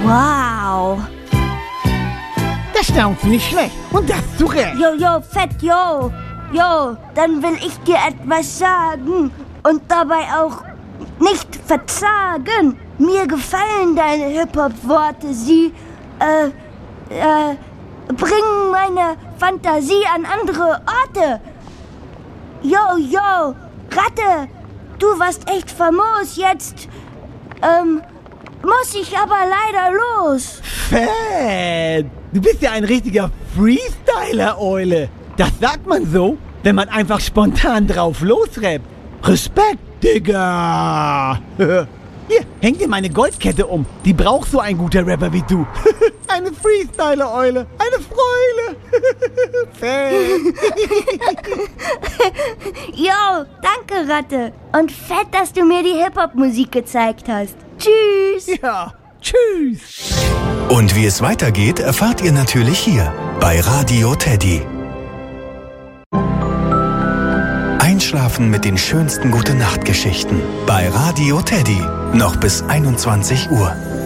Wow. Das staunst du nicht schlecht. Und das zu Recht. Jo, fett, jo. Jo, dann will ich dir etwas sagen und dabei auch nicht verzagen. Mir gefallen deine Hip-Hop-Worte. Sie, bringen meine Fantasie an andere Orte. Jo, Ratte, du warst echt famos. Jetzt, muss ich aber leider los. Fett. Du bist ja ein richtiger Freestyler, Eule. Das sagt man so, wenn man einfach spontan drauf losrappt. Respekt, Digga. Hier, häng dir meine Goldkette um. Die braucht so ein guter Rapper wie du. Eine Freestyler-Eule. Eine Freule. Fett. Jo, danke, Ratte. Und fett, dass du mir die Hip-Hop-Musik gezeigt hast. Tschüss. Ja, tschüss. Und wie es weitergeht, erfahrt ihr natürlich hier bei Radio Teddy. Einschlafen mit den schönsten Gute-Nacht-Geschichten bei Radio Teddy. Noch bis 21 Uhr.